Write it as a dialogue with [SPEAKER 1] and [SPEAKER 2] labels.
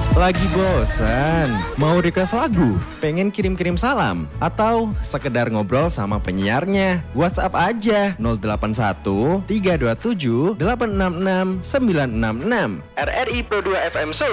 [SPEAKER 1] Lagi bosan? Mau request lagu? Pengen kirim-kirim salam? Atau sekedar ngobrol sama penyiarnya? WhatsApp aja 081 327 866 966. RRI Pro 2 FM Solo.